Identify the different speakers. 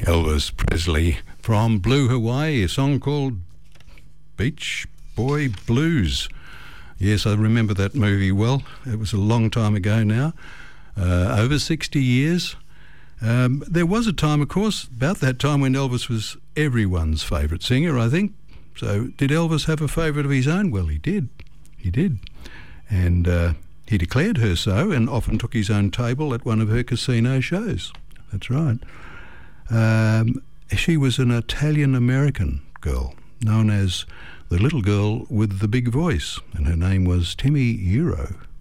Speaker 1: Elvis Presley from Blue Hawaii, a song called Beach Boy Blues. Yes, I remember that movie well. It was a long time ago now, over 60 years. There was a time, of course, about that time when Elvis was everyone's favourite singer, I think. So did Elvis have a favourite of his own? Well, he did. He did. And he declared her so and often took his own table at one of her casino shows. That's right. She was an Italian-American girl known as the little girl with the big voice, and her name was Timmy Euro.